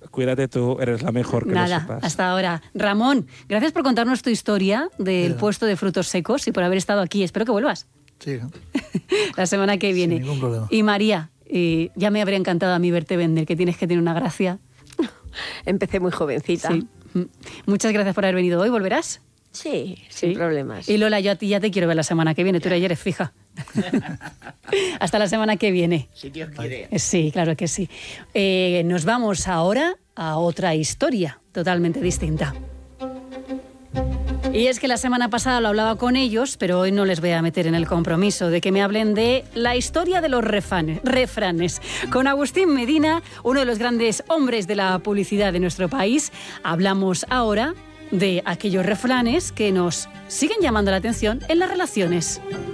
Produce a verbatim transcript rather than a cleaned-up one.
Cuídate tú, eres la mejor, que Nada, lo sepas. hasta ahora. Ramón, gracias por contarnos tu historia del puesto de frutos secos y por haber estado aquí. Espero que vuelvas. Sí, ¿no? La semana que viene. Sin ningún problema. Y María, eh, ya me habría encantado a mí verte vender, que tienes que tener una gracia. Empecé muy jovencita. Sí. Muchas gracias por haber venido hoy. ¿Volverás? Sí, sin Sí. problemas. Y Lola, yo a ti ya te quiero ver la semana que viene. Tú ya eres fija. Hasta la semana que viene. Si Dios quiere. Sí, claro que sí. Eh, nos vamos ahora a otra historia totalmente distinta. Y es que la semana pasada lo hablaba con ellos, pero hoy no les voy a meter en el compromiso de que me hablen de la historia de los refranes. refranes. Con Agustín Medina, uno de los grandes hombres de la publicidad de nuestro país, hablamos ahora de aquellos refranes que nos siguen llamando la atención en las relaciones.